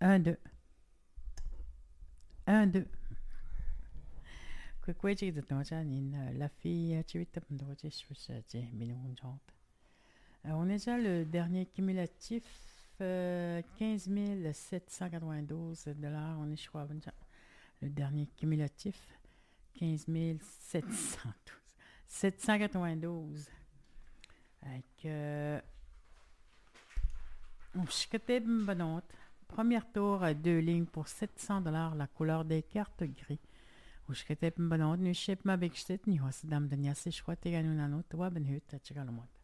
Un, deux. Un, deux. Quick la fille, tu on est déjà le dernier cumulatif, 15 792 $. On est choix. Le dernier cumulatif, 15 792. Avec. Premier tour à deux lignes pour 700 $, la couleur des cartes gris. Ushkete bonot, nu ship ma big shit, ni was dam den yasse schwate ganunano, toi ben hut,